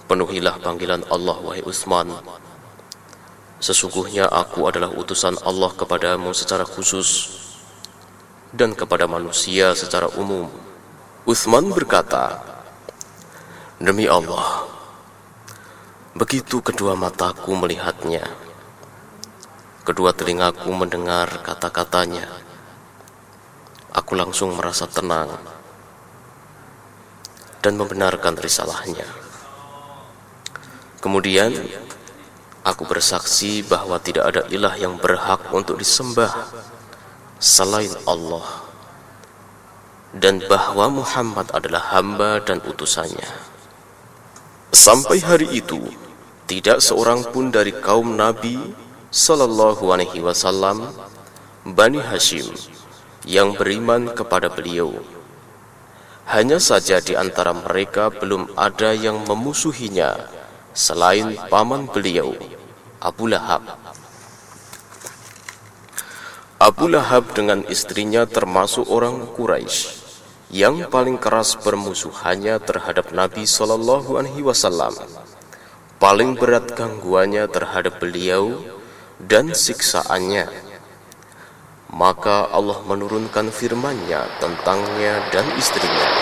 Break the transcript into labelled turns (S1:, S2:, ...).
S1: penuhilah panggilan Allah, wahai Utsman. Sesungguhnya aku adalah utusan Allah kepadamu secara khusus dan kepada manusia secara umum. Utsman berkata, demi Allah, begitu kedua mataku melihatnya, kedua telingaku mendengar kata-katanya, aku langsung merasa tenang dan membenarkan risalahnya. Kemudian aku bersaksi bahwa tidak ada ilah yang berhak untuk disembah selain Allah, dan bahwa Muhammad adalah hamba dan utusannya. Sampai hari itu, tidak seorang pun dari kaum Nabi Sallallahu Alaihi Wasallam, Bani Hashim, yang beriman kepada beliau. Hanya saja di antara mereka belum ada yang memusuhinya selain paman beliau, Abu Lahab. Abu Lahab dengan istrinya termasuk orang Quraisy yang paling keras bermusuhannya terhadap Nabi Sallallahu Alaihi Wasallam. Paling berat gangguannya terhadap beliau dan siksaannya. Maka Allah menurunkan firman-Nya tentangnya dan istrinya.